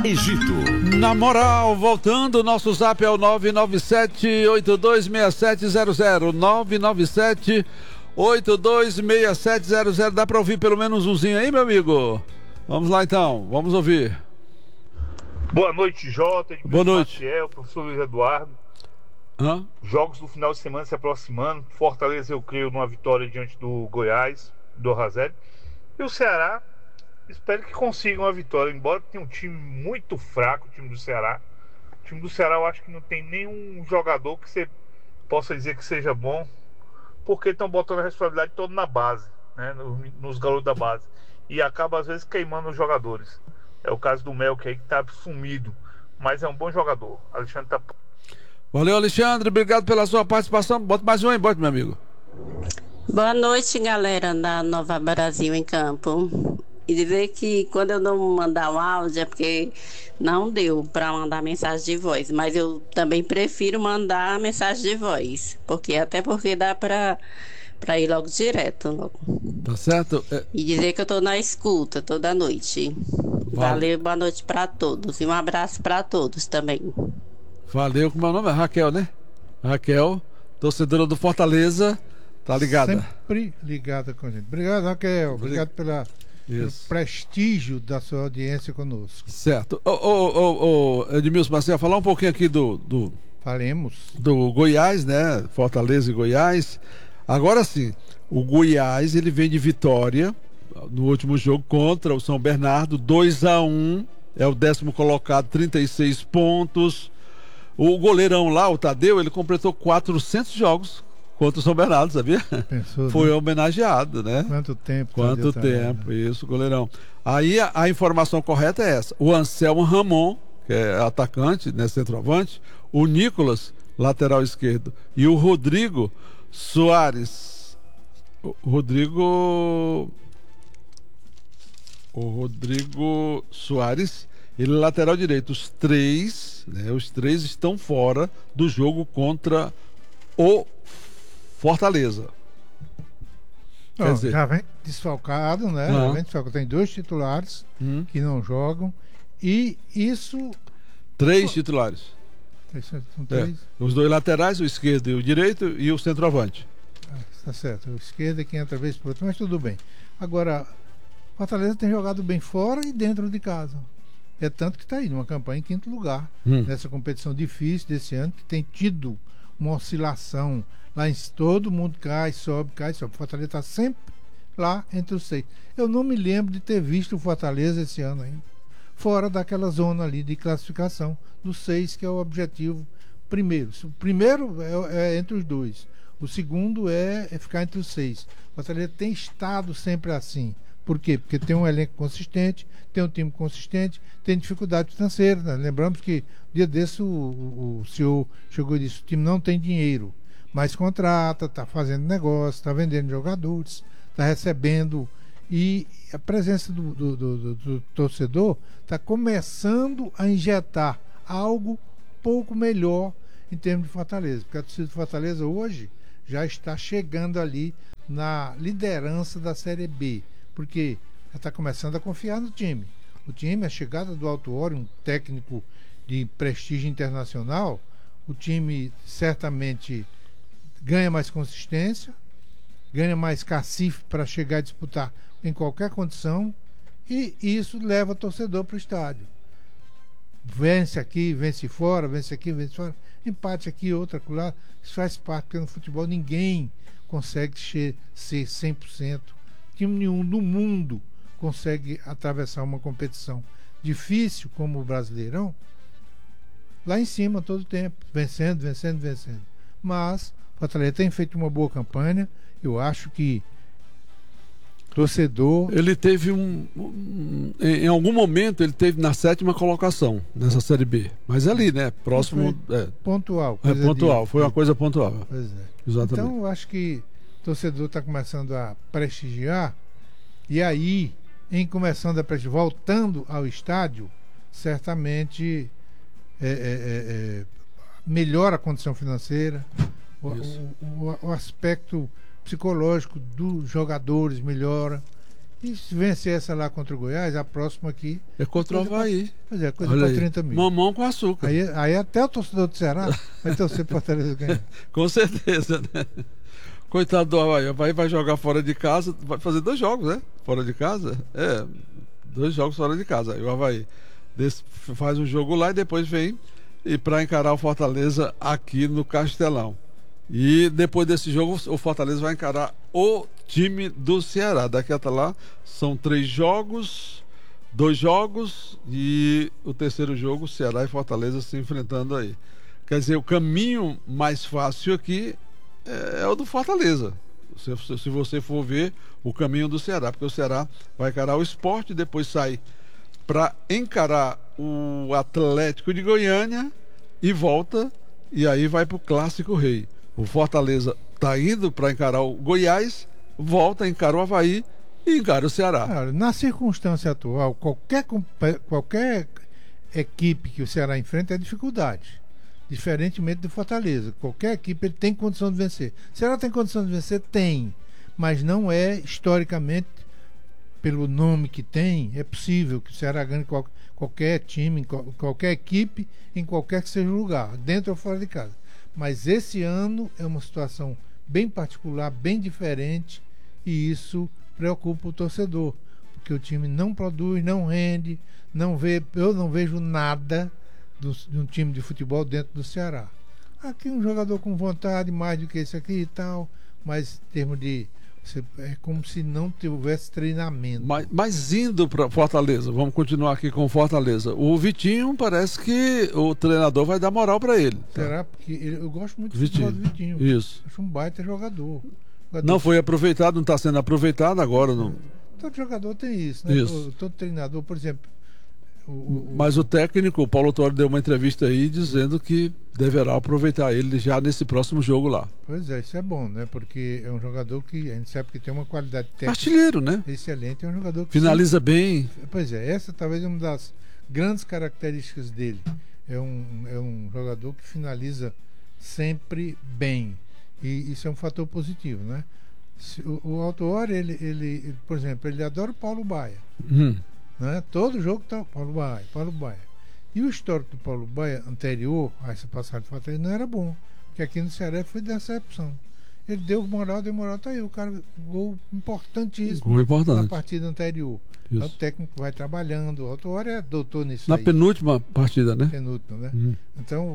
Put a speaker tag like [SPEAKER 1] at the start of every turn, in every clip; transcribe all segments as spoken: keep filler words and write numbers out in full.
[SPEAKER 1] Egito.
[SPEAKER 2] Na moral, voltando, nosso zap é o nove nove sete, oito dois seis sete zero zero, nove nove sete, oito dois seis sete zero zero. Dá pra ouvir pelo menos umzinho aí, meu amigo? Vamos lá então, vamos ouvir.
[SPEAKER 3] Boa noite, Jota.
[SPEAKER 2] Boa noite.
[SPEAKER 3] Maciel, professor Luiz Eduardo.
[SPEAKER 2] Hã?
[SPEAKER 3] Jogos do final de semana se aproximando. Fortaleza, eu creio, numa vitória diante do Goiás, do Razé. E o Ceará, espero que consiga uma vitória, embora tenha um time muito fraco, o time do Ceará. O time do Ceará eu acho que não tem nenhum jogador que você possa dizer que seja bom, porque estão botando a responsabilidade toda na base, né, nos garotos da base. E acaba às vezes queimando os jogadores. É o caso do Melk aí, que tá sumido, mas é um bom jogador. Alexandre tá...
[SPEAKER 2] Valeu, Alexandre, obrigado pela sua participação. Bota mais um aí, bota, meu amigo.
[SPEAKER 4] Boa noite, galera da Nova Brasil em Campo. E dizer que quando eu não mandar o áudio é porque não deu para mandar mensagem de voz, mas eu também prefiro mandar mensagem de voz, porque até porque dá para para ir logo direto. Logo.
[SPEAKER 2] Tá certo? É...
[SPEAKER 4] E dizer que eu tô na escuta toda noite. Vale. Valeu, boa noite para todos e um abraço para todos também.
[SPEAKER 2] Valeu, como é o nome? É Raquel, né? Raquel, torcedora do Fortaleza, tá ligada?
[SPEAKER 5] Sempre ligada com a gente. Obrigado, Raquel. Obrigado pela, pelo prestígio da sua audiência conosco.
[SPEAKER 2] Certo. Ô, ô, ô, ô, Edmilson Marcelo, falar um pouquinho aqui do, do...
[SPEAKER 5] Falemos.
[SPEAKER 2] Do Goiás, né? Fortaleza e Goiás. Agora sim, o Goiás, ele vem de vitória no último jogo contra o São Bernardo, dois a um, é o décimo colocado, trinta e seis pontos. O goleirão lá, o Tadeu, ele completou quatrocentos jogos contra o São Bernardo, sabia?
[SPEAKER 5] Pensou,
[SPEAKER 2] Foi
[SPEAKER 5] né?
[SPEAKER 2] Homenageado, né?
[SPEAKER 5] Quanto tempo.
[SPEAKER 2] Quanto tempo, também, né? Isso, goleirão. Aí a, a informação correta é essa. O Anselmo Ramon, que é atacante, né, centroavante, o Nicolas, lateral esquerdo, e o Rodrigo Soares. O Rodrigo... O Rodrigo Soares, ele é lateral direito. Os três, né, os três estão fora do jogo contra o Fortaleza.
[SPEAKER 5] Não, Quer dizer... Já vem desfalcado, né?
[SPEAKER 2] Uhum.
[SPEAKER 5] Já vem desfalcado. Tem dois titulares uhum. que não jogam. E isso...
[SPEAKER 2] Três titulares.
[SPEAKER 5] São três.
[SPEAKER 2] É. Os dois laterais, o esquerdo e o direito, e o centroavante.
[SPEAKER 5] Ah, tá certo. O esquerdo é quem entra vez por outra, mas tudo bem. Agora, Fortaleza tem jogado bem fora e dentro de casa. É tanto que está aí numa campanha em quinto lugar, hum. nessa competição difícil desse ano, que tem tido uma oscilação. Lá em todo mundo cai, sobe, cai, sobe. O Fortaleza está sempre lá entre os seis. Eu não me lembro de ter visto o Fortaleza esse ano ainda, fora daquela zona ali de classificação dos seis, que é o objetivo primeiro. O primeiro é, é entre os dois. O segundo é, é ficar entre os seis. O Fortaleza tem estado sempre assim. Por quê? Porque tem um elenco consistente, tem um time consistente, tem dificuldade financeira, né? Lembramos que dia desse o, o, o senhor chegou e disse: o time não tem dinheiro, mas contrata, está fazendo negócio, está vendendo jogadores, está recebendo, e a presença do, do, do, do, do torcedor está começando a injetar algo pouco melhor em termos de Fortaleza, porque a torcida de Fortaleza hoje já está chegando ali na liderança da Série B, porque já está começando a confiar no time. O time, a chegada do Autuori, um técnico de prestígio internacional, o time certamente ganha mais consistência, ganha mais cacife para chegar a disputar em qualquer condição, e isso leva o torcedor para o estádio. Vence aqui, vence fora, vence aqui, vence fora, empate aqui, outra lá, isso faz parte, porque no futebol ninguém consegue ser cem por cento. Time nenhum do mundo consegue atravessar uma competição difícil como o Brasileirão lá em cima todo o tempo, vencendo, vencendo, vencendo. Mas o Fortaleza tem feito uma boa campanha. Eu acho que torcedor...
[SPEAKER 2] Ele teve um, um... Em algum momento ele teve na sétima colocação nessa Série B. Mas ali, né? Próximo...
[SPEAKER 5] É, pontual.
[SPEAKER 2] É pontual, de... foi uma coisa pontual.
[SPEAKER 5] Pois é.
[SPEAKER 2] Exatamente.
[SPEAKER 5] Então eu acho que o torcedor está começando a prestigiar, e aí, em começando a prestigiar, voltando ao estádio, certamente é, é, é, melhora a condição financeira, o, o, o, o aspecto psicológico dos jogadores melhora, E se vencer essa lá contra o Goiás, a próxima aqui...
[SPEAKER 2] É contra o Avaí.
[SPEAKER 5] Pois é, coisa para trinta mil.
[SPEAKER 2] Mamão com açúcar.
[SPEAKER 5] Aí, aí até o torcedor do Ceará vai torcer para Fortaleza ganhar.
[SPEAKER 2] Com certeza, né? Coitado do Avaí. O Avaí vai jogar fora de casa, vai fazer dois jogos, né? Fora de casa. É, dois jogos fora de casa. Aí o Avaí desse, faz um jogo lá e depois vem e para encarar o Fortaleza aqui no Castelão. E depois desse jogo o Fortaleza vai encarar o time do Ceará. Daqui até lá são três jogos, dois jogos e o terceiro jogo, Ceará e Fortaleza se enfrentando aí. Quer dizer, o caminho mais fácil aqui é, é o do Fortaleza. Se, se você for ver o caminho do Ceará, porque o Ceará vai encarar o Sport e depois sai para encarar o Atlético de Goiânia e volta, e aí vai para o Clássico Rei. O Fortaleza está indo para encarar o Goiás, volta, encara o Avaí e encara o Ceará.
[SPEAKER 5] Claro, na circunstância atual, qualquer, qualquer equipe que o Ceará enfrenta é dificuldade. Diferentemente do Fortaleza. Qualquer equipe ele tem condição de vencer. O Ceará tem condição de vencer? Tem. Mas não é, historicamente, pelo nome que tem, é possível que o Ceará ganhe qual, qualquer time, qualquer equipe, em qualquer que seja o lugar, dentro ou fora de casa. Mas esse ano é uma situação bem particular, bem diferente, e isso preocupa o torcedor, porque o time não produz, não rende, não vê, eu não vejo nada do, de um time de futebol dentro do Ceará. Aqui um jogador com vontade, mais do que esse aqui e tal, mas em termos de... é como se não tivesse treinamento.
[SPEAKER 2] Mas, mas indo para Fortaleza, vamos continuar aqui com Fortaleza. O Vitinho parece que o treinador vai dar moral para ele.
[SPEAKER 5] Será? Porque ele, eu gosto muito
[SPEAKER 2] Vitinho.
[SPEAKER 5] do Vitinho.
[SPEAKER 2] Isso.
[SPEAKER 5] Acho um baita jogador. jogador
[SPEAKER 2] Não foi aproveitado, não está sendo aproveitado agora. Não.
[SPEAKER 5] Todo jogador tem isso, né?
[SPEAKER 2] Isso.
[SPEAKER 5] Todo, todo treinador, por exemplo. O, o,
[SPEAKER 2] Mas o técnico, o Paulo Autuori, deu uma entrevista aí dizendo que deverá aproveitar ele já nesse próximo jogo lá.
[SPEAKER 5] Pois é, isso é bom, né? Porque é um jogador que a gente sabe que tem uma qualidade técnica
[SPEAKER 2] artilheiro, né?
[SPEAKER 5] excelente. É um jogador que
[SPEAKER 2] finaliza sempre... bem.
[SPEAKER 5] Pois é, essa talvez é uma das grandes características dele. É um, é um jogador que finaliza sempre bem. E isso é um fator positivo, né? Se, o, o Autuori, ele, ele, ele, por exemplo, ele adora o Paulo Baia.
[SPEAKER 2] Hum.
[SPEAKER 5] Né? Todo jogo tá Paulo Baia, Paulo Baia. E o histórico do Paulo Baia anterior a essa passagem de Fortaleza não era bom, porque aqui no Ceará foi decepção. Ele deu moral, deu moral, tá aí o cara, gol importantíssimo
[SPEAKER 2] gol importante.
[SPEAKER 5] na partida anterior. Então, o técnico vai trabalhando, o Autuori é doutor nisso
[SPEAKER 2] na
[SPEAKER 5] aí.
[SPEAKER 2] penúltima partida, né?
[SPEAKER 5] Penúltima, né?
[SPEAKER 2] Hum.
[SPEAKER 5] Então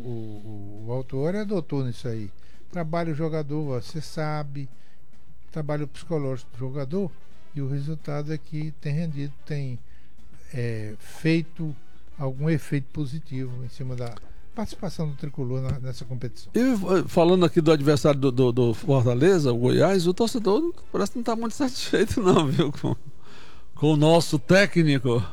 [SPEAKER 5] o, o, o, o Autuori é doutor nisso aí. Trabalha o jogador, você sabe, trabalha o psicológico do jogador, e o resultado é que tem rendido, tem é, feito algum efeito positivo em cima da participação do Tricolor na, nessa competição.
[SPEAKER 2] E falando aqui do adversário do, do, do Fortaleza, o Goiás, o torcedor parece que não está muito satisfeito não, viu, com, com o nosso técnico,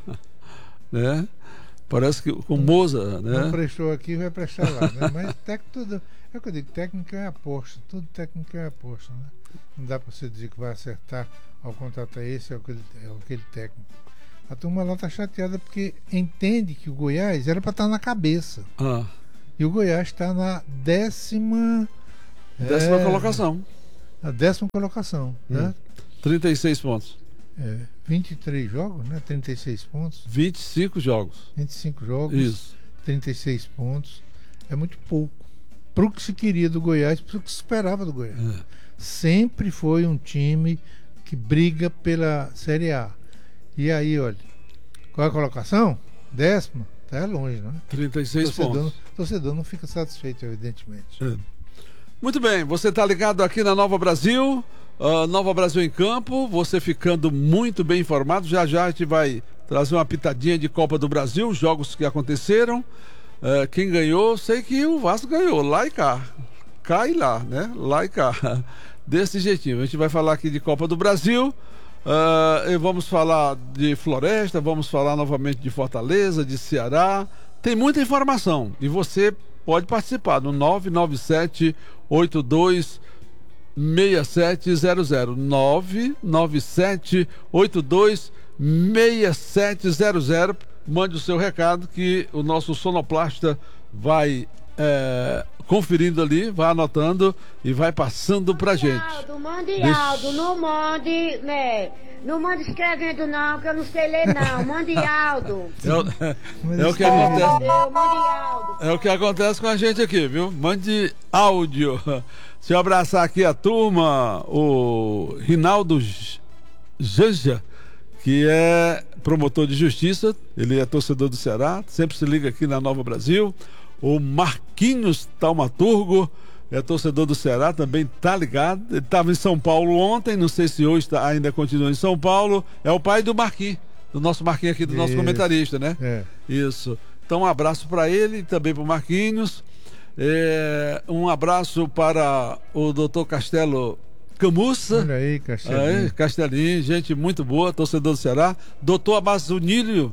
[SPEAKER 2] né? Parece que com o Moza, né?
[SPEAKER 5] Não prestou aqui, vai prestar lá, né? Mas técnico tudo, é o que eu digo, técnico é aposta, tudo técnico é aposta, né? Não dá para você dizer que vai acertar ao contratar esse ou aquele, ou aquele técnico. A turma lá está chateada porque entende que o Goiás era para estar na cabeça.
[SPEAKER 2] Ah.
[SPEAKER 5] E o Goiás está na décima...
[SPEAKER 2] Décima
[SPEAKER 5] é,
[SPEAKER 2] colocação.
[SPEAKER 5] Na décima colocação, hum. né?
[SPEAKER 2] trinta e seis pontos.
[SPEAKER 5] É, vinte e três jogos, né? trinta e seis pontos.
[SPEAKER 2] vinte e cinco jogos.
[SPEAKER 5] vinte e cinco jogos.
[SPEAKER 2] Isso.
[SPEAKER 5] trinta e seis pontos. É muito pouco. Para o que se queria do Goiás, para o que se esperava do Goiás. É. Sempre foi um time que briga pela Série A. E aí, olha, qual é a colocação? Décima? Tá longe, né?
[SPEAKER 2] trinta e seis
[SPEAKER 5] torcedor
[SPEAKER 2] pontos.
[SPEAKER 5] Não, torcedor não fica satisfeito, evidentemente.
[SPEAKER 2] É. Muito bem, você está ligado aqui na Nova Brasil, uh, Nova Brasil em Campo, você ficando muito bem informado. Já já a gente vai trazer uma pitadinha de Copa do Brasil, jogos que aconteceram. Uh, quem ganhou, sei que o Vasco ganhou, lá e cá. Cá e lá, né? Lá e cá. Desse jeitinho. A gente vai falar aqui de Copa do Brasil. Uh, e vamos falar de Floresta, vamos falar novamente de Fortaleza, de Ceará. Tem muita informação e você pode participar no nove nove sete oito dois seis sete zero zero nove nove sete oito dois seis sete zero zero. Mande o seu recado que o nosso sonoplasta vai é, conferindo ali, vai anotando e vai passando pra gente.
[SPEAKER 1] Aldo, mande Deixa... Aldo, não mande, né? Não manda escrevendo não, que eu não sei ler não. Mande áudio.
[SPEAKER 2] É o, é o que acontece.
[SPEAKER 1] Eu, mande áudio.
[SPEAKER 2] É o que acontece com a gente aqui, viu? Mande áudio. Deixa eu abraçar aqui a turma, o Rinaldo Janja, que é promotor de justiça, ele é torcedor do Ceará, sempre se liga aqui na Nova Brasil. O Marquinhos Taumaturgo é torcedor do Ceará, também tá ligado. Ele estava em São Paulo ontem, não sei se hoje tá, ainda continua em São Paulo. É o pai do Marquinhos, do nosso Marquinhos aqui, do nosso Isso. comentarista, né? É. Isso. Então um abraço para ele e também para o Marquinhos. É, um abraço para o doutor Castelo Camussa.
[SPEAKER 5] Olha aí, Castelinho.
[SPEAKER 2] Aí, Castelinho, gente muito boa, torcedor do Ceará. Doutor Abasunilho,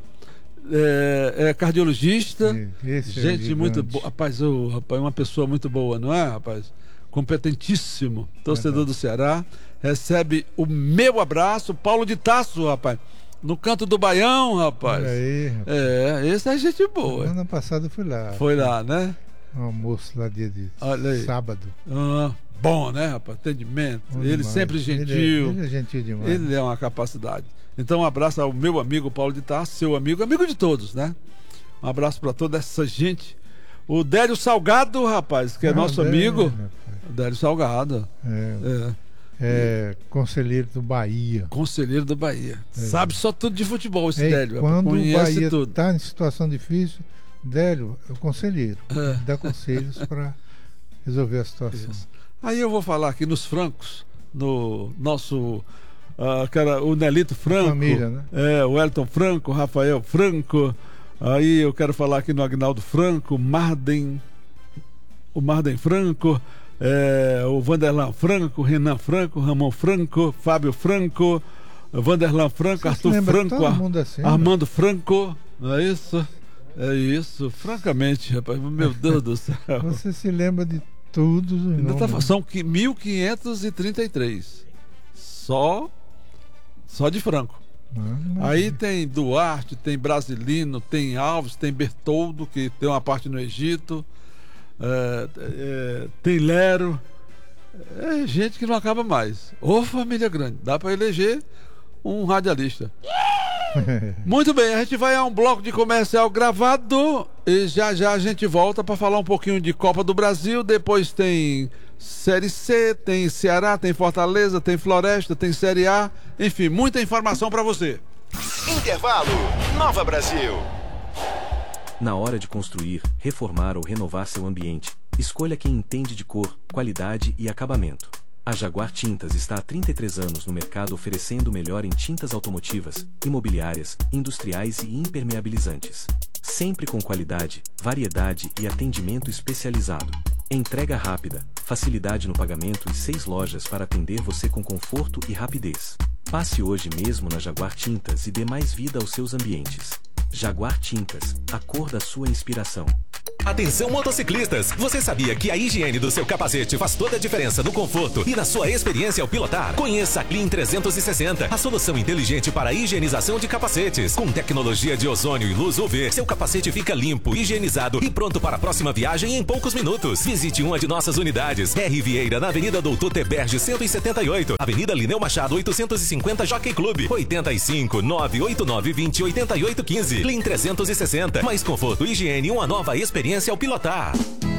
[SPEAKER 2] é, é cardiologista. Esse gente é muito boa. Rapaz, oh, rapaz, uma pessoa muito boa, não é, rapaz? Competentíssimo, torcedor é do Ceará. Recebe o meu abraço, Paulo de Tasso, rapaz. No canto do Baião, rapaz.
[SPEAKER 5] Olha aí, rapaz.
[SPEAKER 2] É, esse é gente boa.
[SPEAKER 5] Ano passado eu fui lá.
[SPEAKER 2] Foi lá, né?
[SPEAKER 5] Um almoço lá dia de Olha aí. sábado.
[SPEAKER 2] Ah, bom, né, rapaz? Atendimento. Bom ele demais. Sempre gentil.
[SPEAKER 5] Ele é, ele é gentil demais.
[SPEAKER 2] Ele é uma capacidade. Então, um abraço ao meu amigo Paulo de Tarso, seu amigo, amigo de todos, né? Um abraço para toda essa gente. O Délio Salgado, rapaz, que é ah, nosso Délio, amigo. O Délio Salgado.
[SPEAKER 5] É. é. É, conselheiro do Bahia.
[SPEAKER 2] Conselheiro do Bahia. É. Sabe só tudo de futebol esse
[SPEAKER 5] é,
[SPEAKER 2] Délio.
[SPEAKER 5] Quando
[SPEAKER 2] o
[SPEAKER 5] Bahia está em situação difícil, Délio é o conselheiro. É. Dá conselhos para resolver a situação. Isso.
[SPEAKER 2] Aí eu vou falar aqui nos francos, no nosso uh, cara, o Nelito Franco,
[SPEAKER 5] família, né?
[SPEAKER 2] É, o Elton Franco, o Rafael Franco. Aí eu quero falar aqui no Agnaldo Franco, Marden, o Marden Franco. É, o Vanderlan Franco, Renan Franco, Ramon Franco, Fábio Franco, Vanderlan Franco, Você Arthur Franco, Ar assim, Armando né? Franco, não é isso? É isso, francamente, rapaz, meu Deus do céu.
[SPEAKER 5] Você se lembra de tudo?
[SPEAKER 2] Tá, são mil quinhentos e trinta e três, só, só de Franco. Ah, aí tem Duarte, tem Brasilino, tem Alves, tem Bertoldo, que tem uma parte no Egito. É, é, tem Lero, é gente que não acaba mais. Ô família grande, dá para eleger um radialista. Muito bem, a gente vai a um bloco de comercial gravado e já já a gente volta para falar um pouquinho de Copa do Brasil. Depois tem Série C, tem Ceará, tem Fortaleza, tem Floresta, tem Série A, enfim, muita informação para você.
[SPEAKER 6] Intervalo Nova Brasil.
[SPEAKER 7] Na hora de construir, reformar ou renovar seu ambiente, escolha quem entende de cor, qualidade e acabamento. A Jaguar Tintas está há trinta e três anos no mercado oferecendo o melhor em tintas automotivas, imobiliárias, industriais e impermeabilizantes. Sempre com qualidade, variedade e atendimento especializado. Entrega rápida, facilidade no pagamento e seis lojas para atender você com conforto e rapidez. Passe hoje mesmo na Jaguar Tintas e dê mais vida aos seus ambientes. Jaguar Tintas, a cor da sua inspiração.
[SPEAKER 6] Atenção motociclistas, você sabia que a higiene do seu capacete faz toda a diferença no conforto e na sua experiência ao pilotar? Conheça a Clean trezentos e sessenta, a solução inteligente para a higienização de capacetes. Com tecnologia de ozônio e luz U V, seu capacete fica limpo, higienizado e pronto para a próxima viagem em poucos minutos. Visite uma de nossas unidades. R. Vieira, na Avenida Doutor Teberge cento e setenta e oito, Avenida Lineu Machado oitocentos e cinquenta, Jockey Club, oitenta e cinco, nove oito nove, vinte, oitenta e oito, quinze. Clean trezentos e sessenta, mais conforto, higiene e uma nova experiência ao pilotar.